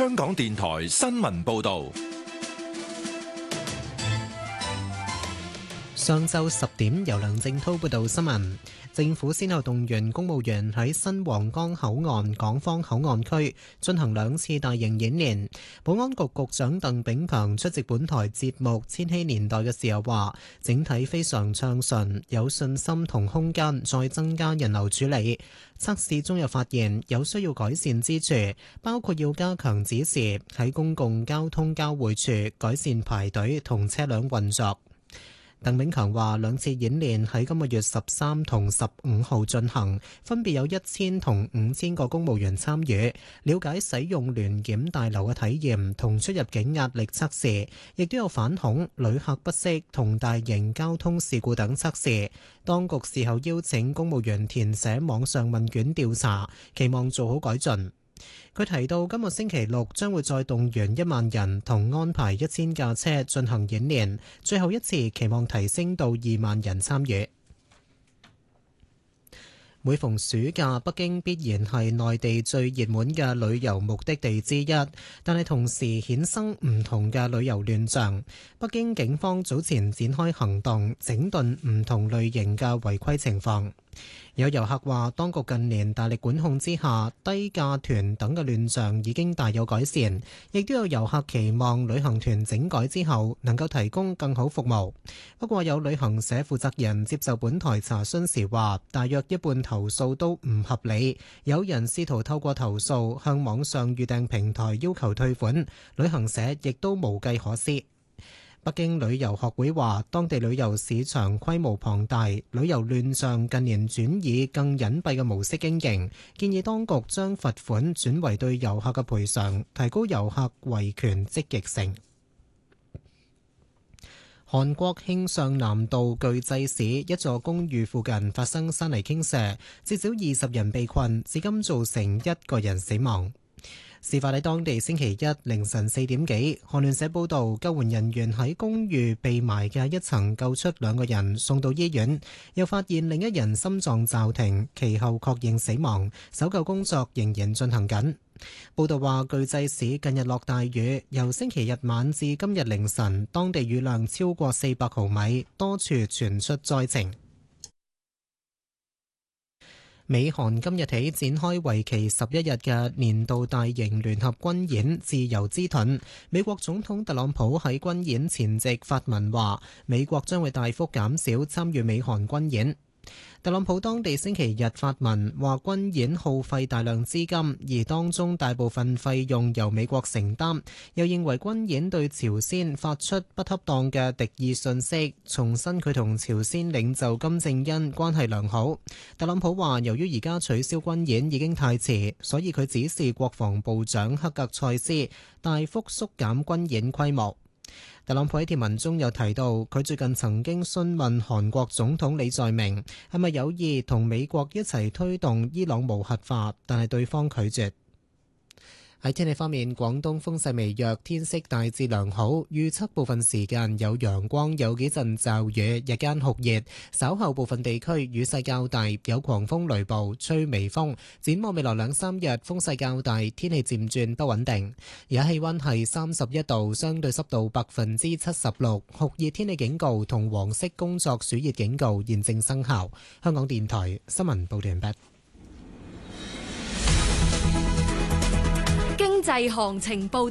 香港電台新聞報道。 上晝10點，由梁正滔報道新聞。政府先後動員公務員喺新皇崗口岸港方口岸區進行2次大型演練。保安局局長鄧炳強出席本台節目《千禧年代》嘅時候話，整體非常暢順，有信心同空間再增加人流處理。測試中又發現有需要改善之處，包括要加強指示喺公共交通交匯處改善排隊同車輛運作。鄧炳強話，2次演練喺今個月13同15號進行，分別有1000同5000個公務員參與，了解使用聯檢大樓嘅體驗同出入境壓力測試，亦都有反恐、旅客不適同大型交通事故等測試。當局事後邀請公務員填寫網上問卷調查，期望做好改進。佢提到，今個星期六將會再動員1萬人同安排1000架車進行演練，最後一次期望提升到2萬人參與。每逢暑假，北京必然係內地最熱門嘅旅遊目的地之一，但係同時衍生唔同嘅旅遊亂象。北京警方早前展開行動，整頓唔同類型嘅違規情況。有遊客話，當局近年大力管控之下，低價團等嘅亂象已經大有改善，亦都有遊客期望旅行團整改之後能夠提供更好服務。不過有旅行社負責人接受本台查詢時話，大約一半投訴都唔合理，有人試圖透過投訴向網上預訂平台要求退款，旅行社亦都無計可施。北京旅遊學會話，當地旅遊市場規模龐大，旅遊亂象近年轉以更隱蔽嘅模式經營，建議當局將罰款轉為對遊客嘅賠償，提高遊客維權積極性。韓國慶尚南道具濟市一座公寓附近發生山泥傾瀉，至少20人被困，至今造成1個人死亡。事發喺當地星期一凌晨4點幾，韓聯社報道，救援人員喺公寓被埋嘅一層救出2個人，送到醫院，又發現另一人心臟驟停，其後確認死亡，搜救工作仍然進行緊。報道話，具濟市近日落大雨，由星期日晚至今日凌晨，當地雨量超過400毫米，多處傳出災情。美韓今日起展開為期11日嘅年度大型聯合軍演自由之盾。美國總統特朗普喺軍演前夕發文話，美國將會大幅減少參與美韓軍演。特朗普當地星期日發文話，軍演耗費大量資金，而當中大部分費用由美國承擔，又認為軍演對朝鮮發出不恰當嘅敵意訊息，重申佢同朝鮮領袖金正恩關係良好。特朗普話，由於而家取消軍演已經太遲，所以佢指示國防部長克格塞斯大幅縮減軍演規模。特朗普喺貼文中又提到，佢最近曾經詢問韓國總統李在明係咪有意同美國一齊推動伊朗無核化，但係對方拒絕。喺天氣方面，廣東風勢微弱，天色大致良好，預測部分時間有陽光，有幾陣驟雨，日間酷熱，稍後部分地區雨勢較大，有狂風雷暴，吹微風。展望未來2-3日，風勢較大，天氣漸轉不穩定。而家氣溫係31度，相對濕度76%，酷熱天氣警告同黃色工作暑熱警告現正生效。香港電台新聞報道完畢。 經濟行情報。